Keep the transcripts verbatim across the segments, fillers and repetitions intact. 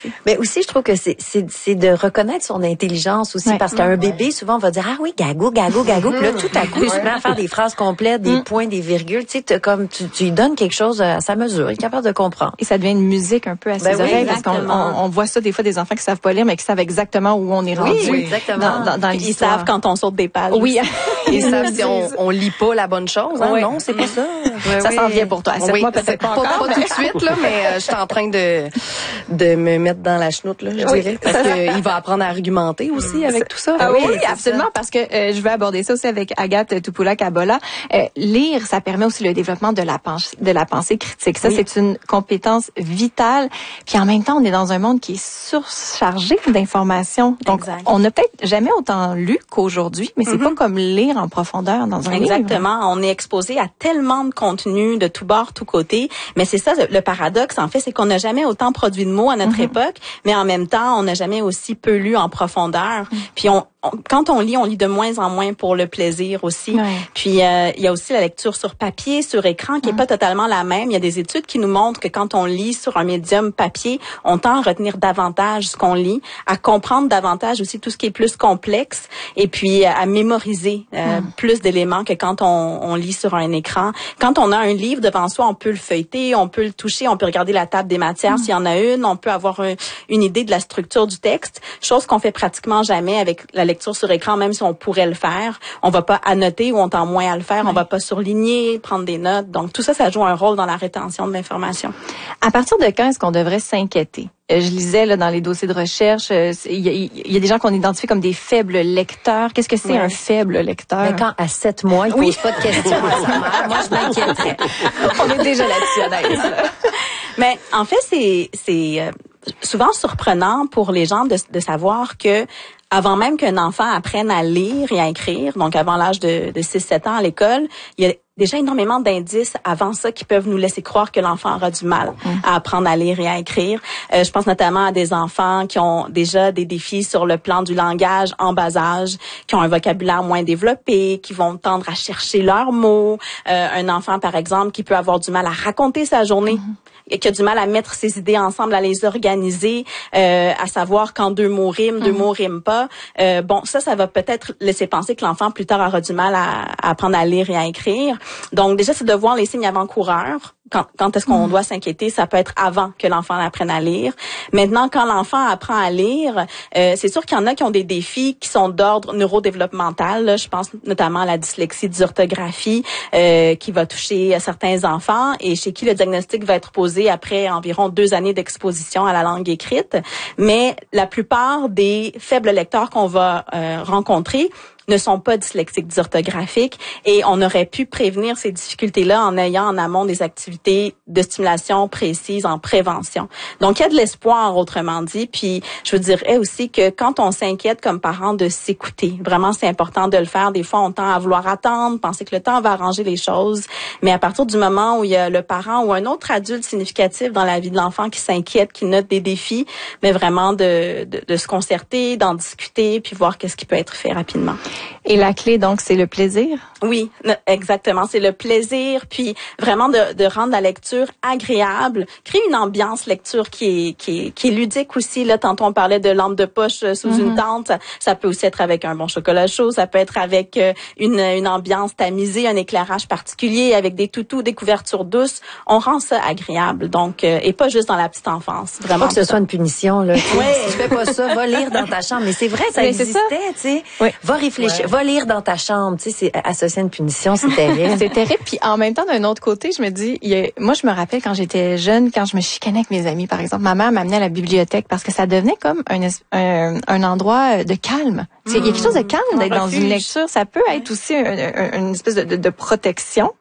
Mais aussi, je trouve que c'est c'est c'est de reconnaître son intelligence aussi, ouais. parce qu'un bébé, souvent, on va dire, ah oui, gagou, gagou, gagou. Puis là, tout à coup, tu mets à faire des phrases complètes, des points, des virgules. Tu sais, comme tu, tu lui donnes quelque chose à sa mesure. Il est capable de comprendre. Et ça devient une musique un peu à ses ben oreilles, oui, parce qu'on on, on voit ça des fois des enfants qui savent pas lire, mais qui savent exactement où on est rendu. Oui, oui exactement. Dans, dans, dans ils savent quand on saute des pages. Oui. Ils savent si on, on lit pas la bonne chose. Hein? Oui. Non, c'est pas ça. Oui, ça oui. s'en vient pour toi. Oui, moi peut-être pas, pas, encore, pas mais... tout de suite là, mais euh, je suis en train de de me mettre dans la chenoute là, je oui. dirais, parce que il va apprendre à argumenter aussi avec tout ça. Ah oui, oui absolument, ça. Parce que euh, je veux aborder ça aussi avec Agathe Tupoula-Kabola. Euh, lire, ça permet aussi le développement de la pensée, de la pensée critique. Ça, oui. c'est une compétence vitale. Puis en même temps, on est dans un monde qui est surchargé d'informations. Donc, exact. On n'a peut-être jamais autant lu qu'aujourd'hui, mais c'est mm-hmm. pas comme lire en profondeur dans un Exactement. livre. Exactement. On est exposé à tellement de contenu de tous bords, tous côtés. Mais c'est ça, le paradoxe, en fait, c'est qu'on n'a jamais autant produit de mots à notre mm-hmm. époque, mais en même temps, on n'a jamais aussi peu lu en profondeur. Mm-hmm. Puis on, on, quand on lit, on lit de moins en moins pour le plaisir aussi. Ouais. Puis euh, il y a aussi la lecture sur papier, sur écran, qui est mm-hmm. pas totalement la même. Il y a des études qui nous montrent que quand on lit sur un médium papier, on tend à retenir davantage ce qu'on lit, à comprendre davantage aussi tout ce qui est plus complexe, et puis à mémoriser euh, mm. plus d'éléments que quand on, on lit sur un écran. Quand on a un livre devant soi, on peut le feuilleter, on peut le toucher, on peut regarder la table des matières mm. s'il y en a une, on peut avoir un, une idée de la structure du texte, chose qu'on fait pratiquement jamais avec la lecture sur écran, même si on pourrait le faire. On va pas annoter ou on tend moins à le faire, mm. on va pas surligner, prendre des notes. Donc tout ça, ça joue un rôle dans la rétention de l'information. À partir de quand est-ce qu'on devrait s'inquiéter? Je lisais là dans les dossiers de recherche, il y a, il y a des gens qu'on identifie comme des faibles lecteurs. Qu'est-ce que c'est ouais. un faible lecteur? Mais quand à sept mois, il oui. pose pas de questions à sa mère, moi je m'inquiéterais. On est déjà là-dessus, honnête. Mais en fait, c'est c'est souvent surprenant pour les gens de, de savoir que avant même qu'un enfant apprenne à lire et à écrire, donc avant l'âge de, de six sept ans à l'école, il y a déjà énormément d'indices avant ça qui peuvent nous laisser croire que l'enfant aura du mal mmh. à apprendre à lire et à écrire. Euh, je pense notamment à des enfants qui ont déjà des défis sur le plan du langage en bas âge, qui ont un vocabulaire moins développé, qui vont tendre à chercher leurs mots. Euh, un enfant, par exemple, qui peut avoir du mal à raconter sa journée. Mmh. Et qui a du mal à mettre ses idées ensemble, à les organiser, euh, à savoir quand deux mots riment, mm-hmm. deux mots riment pas. Euh, bon, ça, ça va peut-être laisser penser que l'enfant plus tard aura du mal à, à apprendre à lire et à écrire. Donc déjà, c'est de voir les signes avant-coureurs. Quand, quand est-ce qu'on mmh. doit s'inquiéter? Ça peut être avant que l'enfant apprenne à lire. Maintenant, quand l'enfant apprend à lire, euh, c'est sûr qu'il y en a qui ont des défis qui sont d'ordre neurodéveloppemental. Là. Je pense notamment à la dyslexie, dysorthographie, euh, qui va toucher certains enfants et chez qui le diagnostic va être posé après environ deux années d'exposition à la langue écrite. Mais la plupart des faibles lecteurs qu'on va euh, rencontrer ne sont pas dyslexiques, dysorthographiques, et on aurait pu prévenir ces difficultés-là en ayant en amont des activités de stimulation précises en prévention. Donc, il y a de l'espoir, autrement dit, puis je vous dirais aussi que quand on s'inquiète comme parent de s'écouter, vraiment, c'est important de le faire. Des fois, on tend à vouloir attendre, penser que le temps va arranger les choses, mais à partir du moment où il y a le parent ou un autre adulte significatif dans la vie de l'enfant qui s'inquiète, qui note des défis, mais vraiment de, de, de se concerter, d'en discuter, puis voir qu'est-ce qui peut être fait rapidement. Et la clé, donc, c'est le plaisir? Oui, exactement. C'est le plaisir, puis vraiment de, de rendre la lecture agréable, créer une ambiance lecture qui est, qui est, qui est ludique aussi. Là, tantôt on parlait de lampe de poche sous mm-hmm. une tente. Ça, ça peut aussi être avec un bon chocolat chaud. Ça peut être avec une, une ambiance tamisée, un éclairage particulier, avec des toutous, des couvertures douces. On rend ça agréable. Donc, euh, et pas juste dans la petite enfance. Vraiment. Pas que ce soit une punition, là. Oui. Si tu fais pas ça, va lire dans ta chambre. Mais c'est vrai, ça mais existait, tu sais. Oui. Va réfléchir. Ouais. Va lire dans ta chambre, tu sais, c'est associé à une punition, c'est terrible. C'est terrible. Puis en même temps, d'un autre côté, je me dis, il y a, moi, je me rappelle quand j'étais jeune, quand je me chicanais avec mes amis, par exemple, ma mère m'amenait à la bibliothèque parce que ça devenait comme un, un, un endroit de calme. Mmh. Il y a quelque chose de calme d'être dans une lecture. Ça peut être aussi un, un, une espèce de, de, de protection,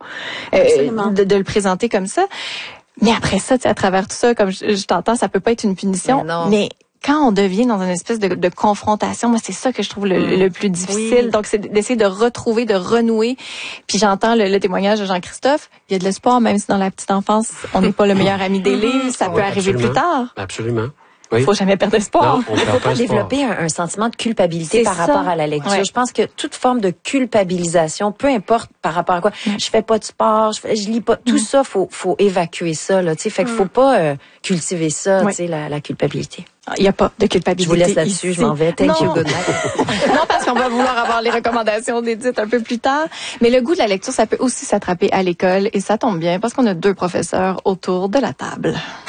euh, de, de le présenter comme ça. Mais après ça, tu sais, à travers tout ça, comme je, je t'entends, ça peut pas être une punition. Mais, mais quand on devient dans une espèce de, de confrontation, moi, c'est ça que je trouve le, mmh. le plus difficile. Oui. Donc, c'est d'essayer de retrouver, de renouer. Puis j'entends le, le témoignage de Jean-Christophe. Il y a de l'espoir, même si dans la petite enfance, on n'est pas le meilleur ami des livres. Ça peut oui, arriver absolument. plus tard. Absolument. oui. faut jamais perdre espoir. Non, on ne faut pas, pas développer un, un sentiment de culpabilité par ça. rapport à la lecture. Ouais. Je pense que toute forme de culpabilisation, peu importe par rapport à quoi, mm. je fais pas de sport, je, fais, je lis pas, mm. tout ça, faut faut évacuer ça là. Tu sais, fait qu'il faut pas euh, cultiver ça, ouais. tu sais, la, la culpabilité. Il n'y a pas de culpabilité. Je vous laisse là-dessus, je m'en vais. Thank non. you, good night. Non, parce qu'on va vouloir avoir les recommandations d'Édith un peu plus tard. Mais le goût de la lecture, ça peut aussi s'attraper à l'école et ça tombe bien parce qu'on a deux professeurs autour de la table.